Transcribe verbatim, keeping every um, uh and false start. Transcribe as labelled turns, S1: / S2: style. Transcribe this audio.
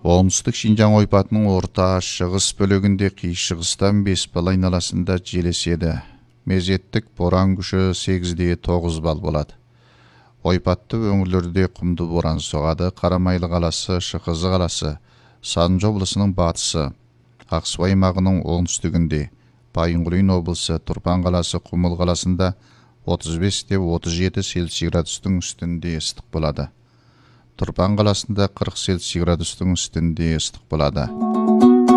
S1: Оңтүстік Шинжаң ойпатының орта шығыс бөлігінде қиыс-шығыстан Беспал айналасында жел еседі. Мезеттік боран күші сегізде тоғыз балл болады. Ойпатты өңірлерде құмды боран соғады. Қарамайлы қаласы, Шықызы қаласы, Сарынжа облысының батысы, Ақсу аймағының оңтүстігінде, Байынқұлин облысы, Тұрпан қаласы, Құмыл қаласында отыз бесте отыз жеті Цельсий градустың үстінде ыстық болады. Тұрпан қаласында қырық Цельсий градустың үстінде ыстық болады.